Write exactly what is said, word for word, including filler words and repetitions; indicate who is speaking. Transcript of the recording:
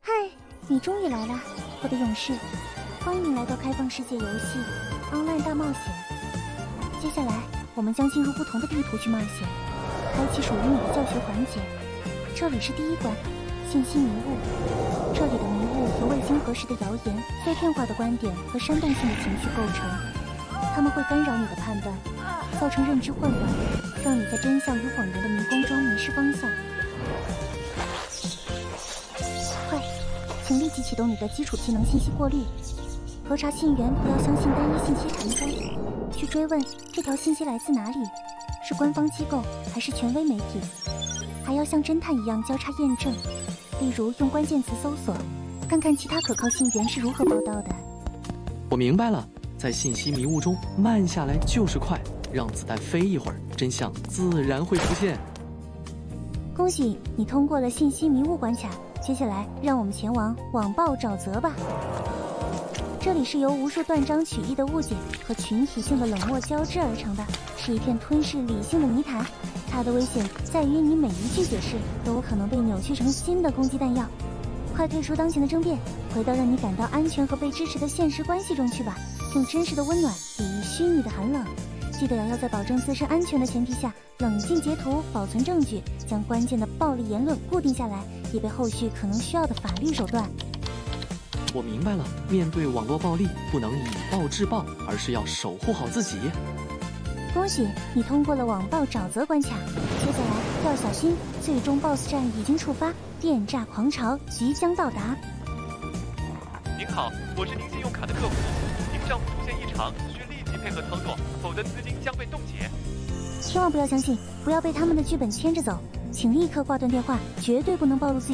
Speaker 1: 嗨，你终于来了，我的勇士！欢迎你来到开放世界游戏 Online 大冒险。接下来，我们将进入不同的地图去冒险，开启属于你的教学环节。这里是第一关，信息迷雾。这里的迷雾由未经核实的谣言、碎片化的观点和煽动性的情绪构成，它们会干扰你的判断，造成认知混乱，让你在真相与谎言的迷宫中迷失方向。快，请立即启动你的基础技能信息过滤，核查信源，不要相信单一信息传播，去追问这条信息来自哪里，是官方机构还是权威媒体，还要像侦探一样交叉验证，例如用关键词搜索，看看其他可靠信源是如何报道的。
Speaker 2: 我明白了，在信息迷雾中慢下来就是快，让子弹飞一会儿，真相自然会出现。
Speaker 1: 恭喜你通过了信息迷雾关卡，接下来让我们前往网暴沼泽吧。这里是由无数断章取义的误解和群体性的冷漠交织而成的，是一片吞噬理性的泥潭。它的危险在于你每一句解释都有可能被扭曲成新的攻击弹药。快退出当前的争辩，回到让你感到安全和被支持的现实关系中去吧，用真实的温暖抵御虚拟的寒冷。记得要在保证自身安全的前提下，冷静截图，保存证据，将关键的暴力言论固定下来，以备后续可能需要的法律手段。
Speaker 2: 我明白了，面对网络暴力，不能以暴制暴，而是要守护好自己。
Speaker 1: 恭喜你通过了网暴沼泽关卡，接下来要小心，最终 B O S S 战已经触发，电诈狂潮即将到达。
Speaker 3: 您好，我是您信用卡的客服，您账户出现异常，需立即配合操作，否则资金将被冻结。
Speaker 1: 千万不要相信，不要被他们的剧本牵着走，请立刻挂断电话，绝对不能暴露自己。